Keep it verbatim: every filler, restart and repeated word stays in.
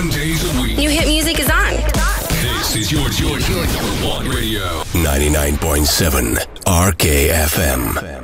seven days a week. New hit music is on. This is your, your, your number one radio. ninety-nine point seven R K F M.